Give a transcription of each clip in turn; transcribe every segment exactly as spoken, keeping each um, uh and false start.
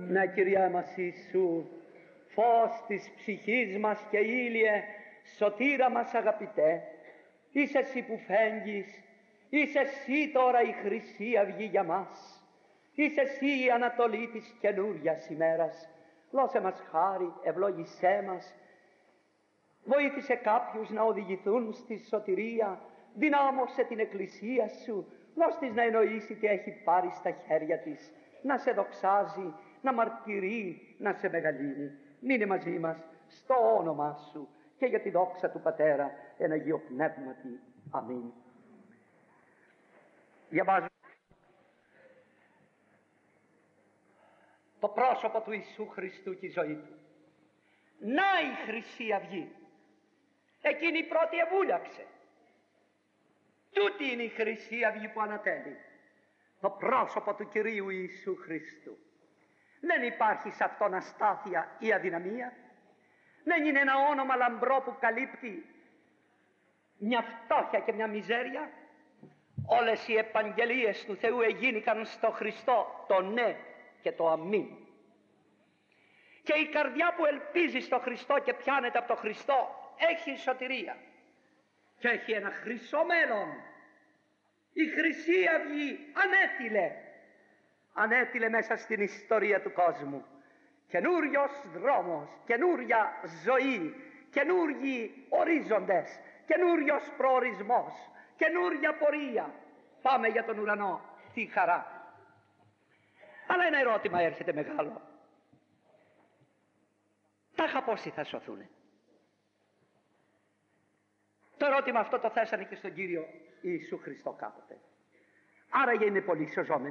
Ναι, Κυρία μας Ιησού, φως της ψυχής μας και ήλιε, σωτήρα μας αγαπητέ, είσαι εσύ που φέγγεις, είσαι εσύ τώρα η Χρυσή Αυγή για μας, είσαι εσύ η Ανατολή της καινούριας ημέρας. Δώσε μας χάρη, ευλόγησέ μας, βοήθησε κάποιους να οδηγηθούν στη σωτηρία, δυνάμωσε την Εκκλησία σου, δώσ' της να εννοήσει τι έχει πάρει στα χέρια της, να σε δοξάζει, να μαρτυρεί, να σε μεγαλύνει. Μείνε μαζί μας στο όνομά σου και για τη δόξα του Πατέρα εν Αγίο Πνεύματι. Αμήν. Διαβάζω το πρόσωπο του Ιησού Χριστού και η ζωή του. Να η Χρυσή Αυγή, εκείνη η πρώτη εβούλιαξε. Τούτη είναι η Χρυσή Αυγή που ανατέλει το πρόσωπο του Κυρίου Ιησού Χριστού. Δεν υπάρχει σε αυτόν αστάθεια ή αδυναμία. Δεν είναι ένα όνομα λαμπρό που καλύπτει μια φτώχεια και μια μιζέρια. Όλες οι επαγγελίες του Θεού εγίνηκαν στο Χριστό το ναι και το αμήν. Και η καρδιά που ελπίζει στο Χριστό και πιάνεται από το Χριστό έχει σωτηρία και έχει ένα χρυσό μέλλον. Η Χρυσή Αυγή ανέτειλε ανέτειλε μέσα στην ιστορία του κόσμου καινούριος δρόμος, καινούρια ζωή, καινούριοι ορίζοντες, καινούριος προορισμός, καινούρια πορεία. Πάμε για τον ουρανό, τι χαρά. Αλλά ένα ερώτημα έρχεται μεγάλο. Τάχα πόσοι θα σωθούνε? Το ερώτημα αυτό το θέσανε και στον Κύριο Ιησού Χριστό κάποτε. Άραγε είναι πολλοί σωζόμενοι?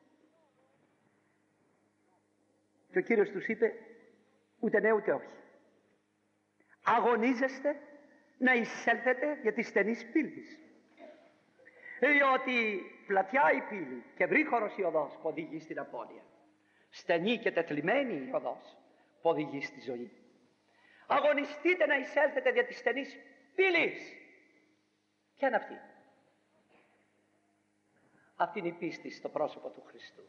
Και ο Κύριος τους είπε ούτε ναι ούτε όχι. Αγωνίζεστε να εισέλθετε για τη στενή πύλης. Διότι πλατιά η πύλη και βρύχωρος η οδός που οδηγεί στην απώλεια. Στενή και τετλιμμένη η οδός που οδηγεί στη ζωή. Αγωνιστείτε να εισέλθετε για τη στενή πύλης. Ποια είναι αυτή? Αυτή είναι η πίστη στο πρόσωπο του Χριστού.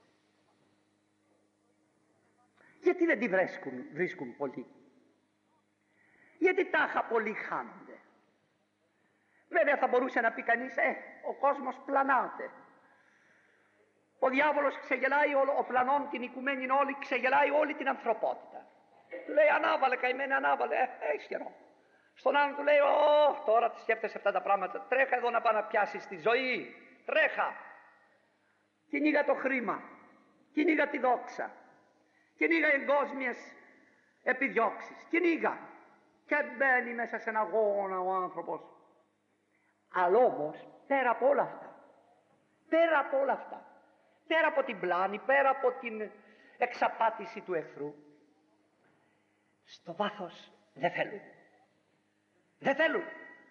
Γιατί δεν τη βρίσκουν, βρίσκουν πολλοί? Γιατί τάχα πολλοί χάνονται? Βέβαια θα μπορούσε να πει κανείς, ε, ο κόσμος πλανάται. Ο διάβολος ξεγελάει όλο, ο πλανών την οικουμένη όλη, ξεγελάει όλη την ανθρωπότητα. Του λέει ανάβαλε καημένε, ανάβαλε, ε, έχεις καιρό. Στον άλλον του λέει, ω, τώρα τι σκέφτεσαι αυτά τα πράγματα, τρέχα εδώ να πάει να πιάσεις τη ζωή, τρέχα. Κυνήγα το χρήμα, κυνήγα τη δόξα, κυνήγα εγκόσμιες επιδιώξεις, κυνήγα. Και μπαίνει μέσα σε ένα αγώνα ο άνθρωπος. Αλλά όμως πέρα από όλα αυτά, πέρα από όλα αυτά, πέρα από την πλάνη, πέρα από την εξαπάτηση του εχθρού, στο βάθος δεν θέλουν. Δεν θέλουν.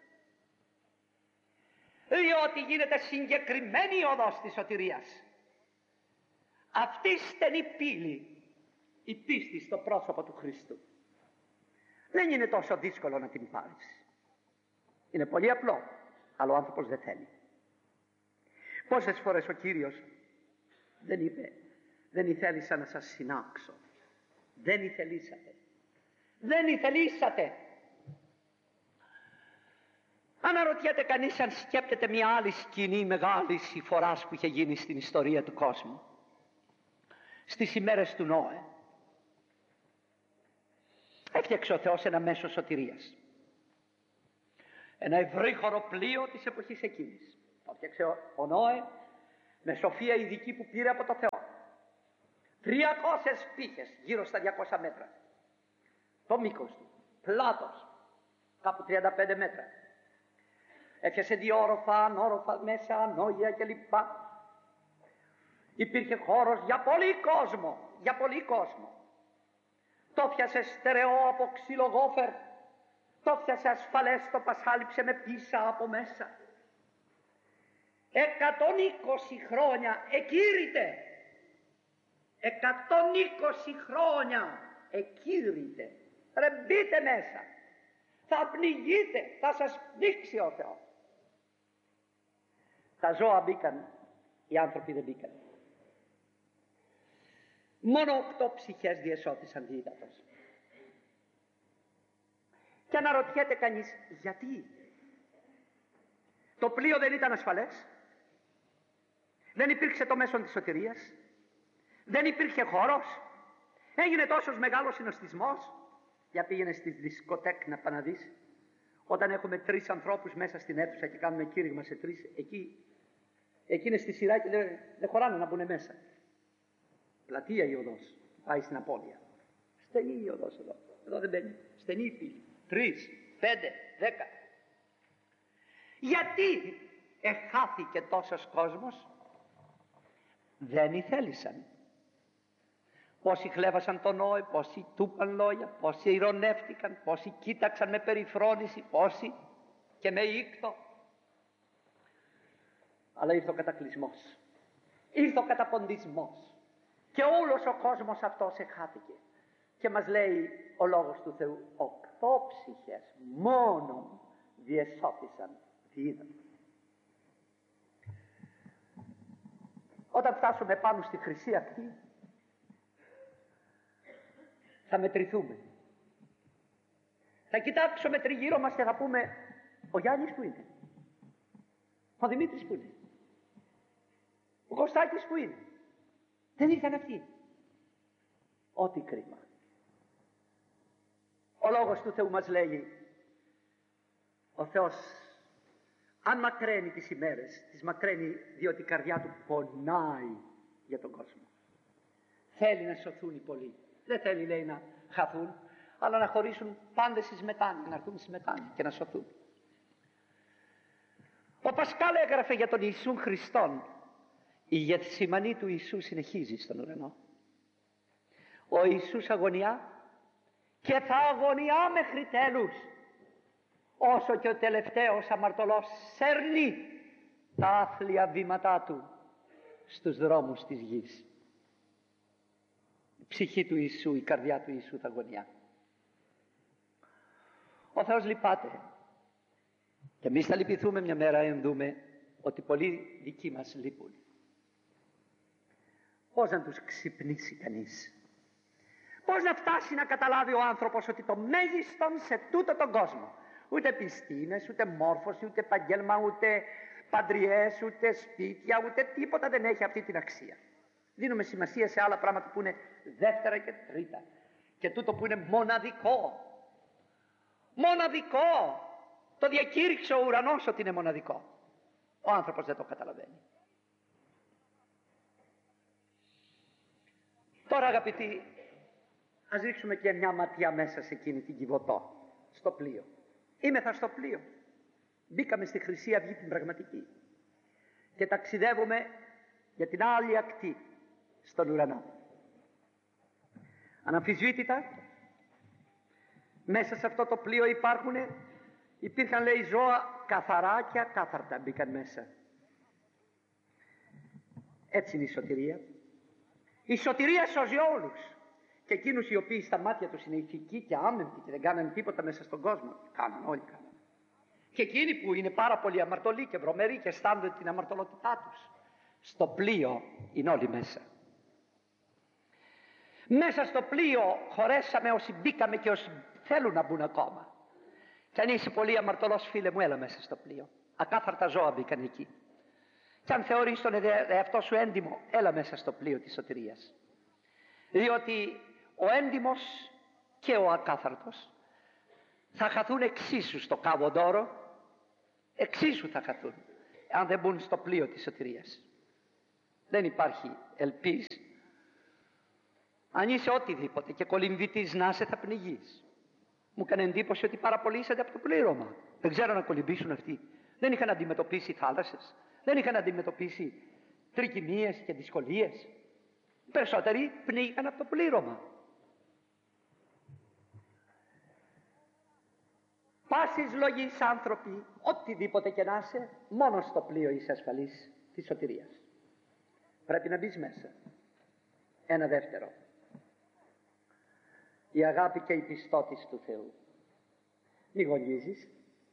Διότι γίνεται συγκεκριμένη η οδός της σωτηρίας. Αυτή η στενή πύλη, η πίστη στο πρόσωπο του Χριστού, δεν είναι τόσο δύσκολο να την πάρεις. Είναι πολύ απλό, αλλά ο άνθρωπος δεν θέλει. Πόσες φορές ο Κύριος δεν είπε, δεν ηθέλησα να σας συνάξω, δεν ηθελήσατε, δεν ηθελήσατε. Αναρωτιέται κανείς αν σκέπτεται μια άλλη σκηνή μεγάλη φοράς που είχε γίνει στην ιστορία του κόσμου, στις ημέρες του Νόε. Έφτιαξε ο Θεός ένα μέσο σωτηρίας, ένα ευρύχωρο πλοίο της εποχής εκείνης. Το έφτιαξε ο, ο Νόε με σοφία ειδική που πήρε από το Θεό. τριακόσιες πύχες, γύρω στα διακόσια μέτρα το μήκος του, πλάτος κάπου τριάντα πέντε μέτρα. Έφτιασε δύο όροφα, ανόροφα μέσα, ανώγεια κλπ. Υπήρχε χώρος για πολύ κόσμο, για πολύ κόσμο. Το πιάσε στερεό από ξυλογόφερ, το πιάσε ασφαλές, το πασάλιψε με πίσα από μέσα. Εκατόν είκοσι χρόνια εκήρυτε, εκατόν είκοσι χρόνια εκήρυτε. Ρε μπείτε μέσα, θα πνιγείτε, θα σας πνίξει ο Θεός. Τα ζώα μπήκαν, οι άνθρωποι δεν μπήκαν. Μόνο οκτώ ψυχές διεσώθησαν δι' ύδατος. Και αναρωτιέται κανείς, γιατί? Το πλοίο δεν ήταν ασφαλές, δεν υπήρξε το μέσον της σωτηρίας, δεν υπήρχε χώρος, έγινε τόσος μεγάλος συνοστισμός. Για πήγαινε στη δισκοτέκ να παναδείς, όταν έχουμε τρεις ανθρώπους μέσα στην αίθουσα και κάνουμε κήρυγμα σε τρεις, εκεί, εκεί είναι στη σειρά και δεν, δεν χωράνε να μπουν μέσα. Πλατεία η οδός, πάει στην απώλεια. Στενή η οδός εδώ, εδώ δεν μπαίνει, στενή η πύλη. Τρεις, πέντε, δέκα. Γιατί εχάθηκε τόσος κόσμος? Δεν ηθέλησαν. Πόσοι χλέβασαν τον Νόε, πόσοι του είπαν λόγια, πόσοι ειρωνεύτηκαν, πόσοι κοίταξαν με περιφρόνηση, πόσοι και με ήκτο. Αλλά ήρθε ο κατακλυσμός, ήρθε ο καταποντισμός και όλος ο κόσμος αυτός εχάθηκε. Και μας λέει ο Λόγος του Θεού, οκτώ ψυχές μόνο διεσώθησαν δι' ύδατος. Όταν φτάσουμε πάνω στη χρυσή ακτή, θα μετρηθούμε. Θα κοιτάξουμε τριγύρω μας και θα πούμε, ο Γιάννης που είναι, ο Δημήτρης που είναι, ο Κωστάκης που είναι? Δεν ήρθαν αυτοί. Ό,τι κρίμα. Ο Λόγος του Θεού μας λέει, ο Θεός αν μακραίνει τις ημέρες, τις μακραίνει διότι η καρδιά του πονάει για τον κόσμο. Θέλει να σωθούν οι πολλοί. Δεν θέλει, λέει, να χαθούν, αλλά να χωρίσουν πάντες στις μετάνοιες, να έρθουν στις μετάνοιες και να σωθούν. Ο Πασκάλ έγραφε για τον Ιησού Χριστόν. Η Γεθσιμανή του Ιησού συνεχίζει στον ουρανό. Ο Ιησούς αγωνιά και θα αγωνιά μέχρι τέλους, όσο και ο τελευταίος αμαρτωλός σέρνει τα άθλια βήματά του στους δρόμους της γης. Η ψυχή του Ιησού, η καρδιά του Ιησού θα αγωνιά. Ο Θεός λυπάται και εμείς θα λυπηθούμε μια μέρα εάν δούμε ότι πολλοί δικοί μας λείπουν. Πώς να τους ξυπνήσει κανείς? Πώς να φτάσει να καταλάβει ο άνθρωπος ότι το μέγιστον σε τούτο τον κόσμο, ούτε επιστήμες, ούτε μόρφωση, ούτε επαγγέλμα, ούτε παντριές, ούτε σπίτια, ούτε τίποτα δεν έχει αυτή την αξία. Δίνουμε σημασία σε άλλα πράγματα που είναι δεύτερα και τρίτα. Και τούτο που είναι μοναδικό. Μοναδικό. Το διακήρυξε ο ουρανός ότι είναι μοναδικό. Ο άνθρωπος δεν το καταλαβαίνει. Τώρα, αγαπητοί, ας ρίξουμε και μια ματιά μέσα σε εκείνη την Κιβωτό, στο πλοίο. Είμεθα στο πλοίο. Μπήκαμε στη Χρυσή Αυγή την πραγματική και ταξιδεύουμε για την άλλη ακτή, στον ουρανό. Αναμφισβήτητα, μέσα σε αυτό το πλοίο υπάρχουν, υπήρχαν, λέει, ζώα καθαρά και ακάθαρτα μπήκαν μέσα. Έτσι είναι η σωτηρία. Η σωτηρία σώζει όλους. Και εκείνους οι οποίοι στα μάτια τους είναι ηθικοί και άμεντοι και δεν κάνουν τίποτα μέσα στον κόσμο. Κάνουν, όλοι κάνουν. Και εκείνοι που είναι πάρα πολύ αμαρτωλοί και βρωμεροί και αισθάνονται την αμαρτωλότητά τους, στο πλοίο είναι όλοι μέσα. Μέσα στο πλοίο χωρέσαμε όσοι μπήκαμε και όσοι θέλουν να μπουν ακόμα. Και αν είσαι πολύ αμαρτωλός, φίλε μου, έλα μέσα στο πλοίο. Ακάθαρτα ζώα μπήκαν εκεί. Και αν θεωρείς τον εαυτό σου έντιμο, έλα μέσα στο πλοίο της σωτηρίας. Διότι ο έντιμος και ο ακάθαρτος θα χαθούν εξίσου στο Κάβο Ντόρο, εξίσου θα χαθούν, αν δεν μπουν στο πλοίο της σωτηρίας. Δεν υπάρχει ελπίς. Αν είσαι οτιδήποτε και κολυμβητής να είσαι, θα πνιγείς. Μου έκανε εντύπωση ότι πάρα πολλοί είσατε από το πλήρωμα. Δεν ξέρω να κολυμπήσουν αυτοί. Δεν είχαν αντιμετωπίσει θάλασσες. Δεν είχαν αντιμετωπίσει τρικυμίες και δυσκολίες. Περισσότεροι πνίγηκαν από το πλήρωμα. Πάσης λογής άνθρωποι, οτιδήποτε και να είσαι, μόνο στο πλοίο είσαι ασφαλής της σωτηρίας. Πρέπει να μπεις μέσα. Ένα δεύτερο. Η αγάπη και η πιστότης του Θεού. Μη γονίζεις.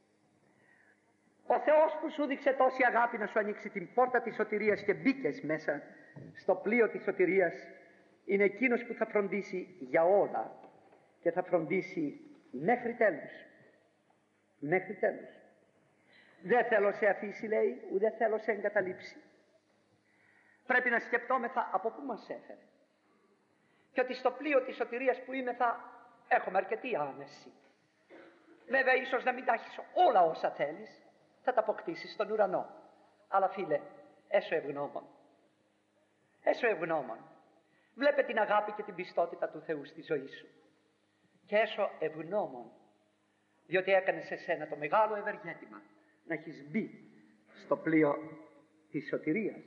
Ο Θεός που σου δείξε τόση αγάπη να σου ανοίξει την πόρτα της σωτηρίας και μπήκες μέσα στο πλοίο της σωτηρίας, είναι εκείνος που θα φροντίσει για όλα και θα φροντίσει μέχρι τέλους. Μέχρι τέλους. Δεν θέλω σε αφήσει, λέει, ούτε θέλω σε εγκαταλείψει. Πρέπει να σκεπτόμεθα από πού μας έφερε. Και ότι στο πλοίο της σωτηρίας που είμαι θα έχουμε αρκετή άνεση. Βέβαια ίσως να μην τα έχεις όλα όσα θέλεις, θα τα αποκτήσεις στον ουρανό. Αλλά φίλε, έσω ευγνώμων. Έσω ευγνώμων. Βλέπε την αγάπη και την πιστότητα του Θεού στη ζωή σου. Και έσω ευγνώμων, διότι έκανε σε σένα το μεγάλο ευεργέτημα να έχεις μπει στο πλοίο της σωτηρίας.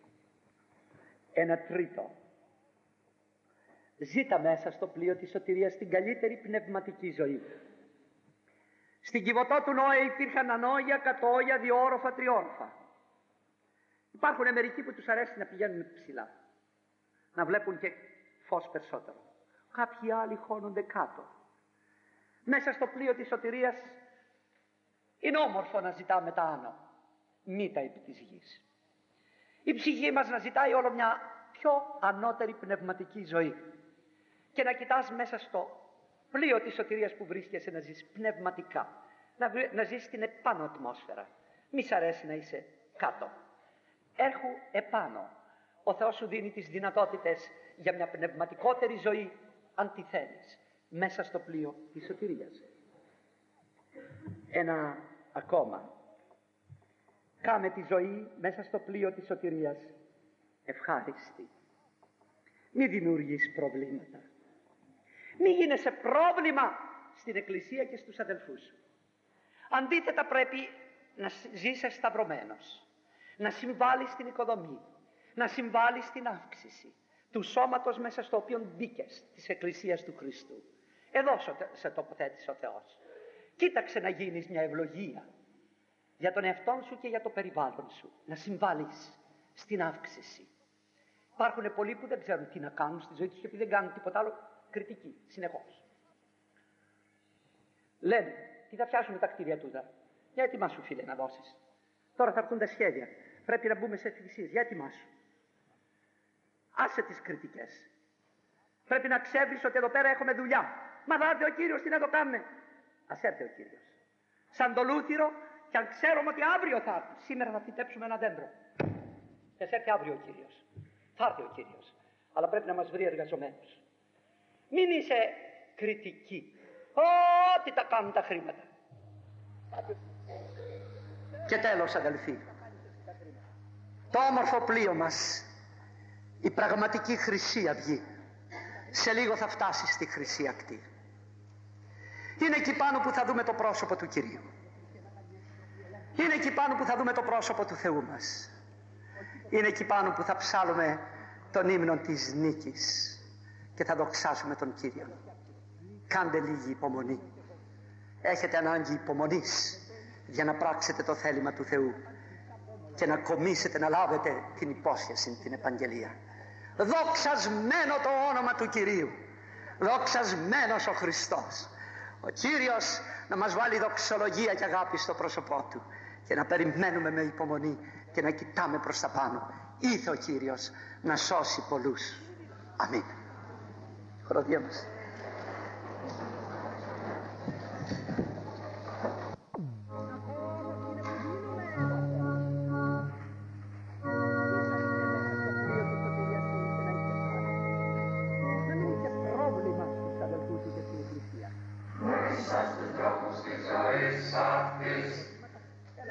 Ένα τρίτο. Ζήτα μέσα στο πλοίο της σωτηρίας την καλύτερη πνευματική ζωή. Στην Κιβωτό του Νόε υπήρχαν ανώια, κατώια, διόροφα, τριόροφα. Υπάρχουν μερικοί που τους αρέσει να πηγαίνουν ψηλά, να βλέπουν και φως περισσότερο. Κάποιοι άλλοι χώνονται κάτω. Μέσα στο πλοίο της σωτηρίας είναι όμορφο να ζητάμε τα άνω, μη τα επί της γης. Η ψυχή μας να ζητάει όλο μια πιο ανώτερη πνευματική ζωή και να κοιτάς μέσα στο πλοίο της σωτηρίας που βρίσκεσαι να ζεις πνευματικά, να, να ζεις στην επάνω ατμόσφαιρα. Μη σ' αρέσει να είσαι κάτω. Έρχου επάνω. Ο Θεός σου δίνει τις δυνατότητες για μια πνευματικότερη ζωή, αν τη θέλεις, μέσα στο πλοίο της σωτηρίας. Ένα ακόμα. Κάμε τη ζωή μέσα στο πλοίο της σωτηρίας ευχάριστη. Μη δημιουργείς προβλήματα. Μη γίνεσαι πρόβλημα στην Εκκλησία και στους αδελφούς σου. Αντίθετα πρέπει να ζεις σταυρωμένος, να συμβάλλεις στην οικοδομή, να συμβάλλεις στην αύξηση του σώματος μέσα στο οποίο μπήκες, της Εκκλησίας του Χριστού. Εδώ σε τοποθέτησε ο Θεός. Κοίταξε να γίνεις μια ευλογία για τον εαυτό σου και για το περιβάλλον σου, να συμβάλλεις στην αύξηση. Υπάρχουν πολλοί που δεν ξέρουν τι να κάνουν στη ζωή τους και επειδή δεν κάνουν τίποτα άλλο, κριτική, συνεχώς. Λένε, τι θα πιάσουμε τα κτίρια τούτα. Για έτοιμά σου, φίλε, να δώσεις. Τώρα θα έρθουν τα σχέδια. Πρέπει να μπούμε σε εκκλησίες. Για έτοιμά σου. Άσε τις κριτικές. Πρέπει να ξέρεις ότι εδώ πέρα έχουμε δουλειά. Μα θα έρθει ο Κύριος, τι να το κάνουμε. Ας έρθει ο Κύριος. Σαν το λούθυρο, και αν ξέρουμε ότι αύριο θα έρθει. Σήμερα θα φυτέψουμε ένα δέντρο. Και ας έρθει αύριο ο Κύριος. Θα έρθει ο Κύριος. Αλλά πρέπει να μας βρει εργαζομένους. Μην είσαι κριτική. Ό,τι τα κάνουν τα χρήματα. Και τέλος, αδελφοί, το όμορφο πλοίο μας, η πραγματική Χρυσή Αυγή, σε λίγο θα φτάσει στη Χρυσή Ακτή. Είναι εκεί πάνω που θα δούμε το πρόσωπο του Κυρίου. Είναι εκεί πάνω που θα δούμε το πρόσωπο του Θεού μας. Είναι εκεί πάνω που θα ψάλουμε τον ύμνο της νίκης και θα δοξάσουμε τον Κύριο. Κάντε λίγη υπομονή. Έχετε ανάγκη υπομονής για να πράξετε το θέλημα του Θεού και να κομίσετε, να λάβετε την υπόσχεση, την επαγγελία. Δοξασμένο το όνομα του Κυρίου. Δοξασμένος ο Χριστός. Ο Κύριος να μας βάλει δοξολογία και αγάπη στο πρόσωπό Του και να περιμένουμε με υπομονή και να κοιτάμε προς τα πάνω. Ήρθε ο Κύριος να σώσει πολλούς. Αμήν. Χοροδία μας. Μέσα στους δρόμους της ζωής αυτής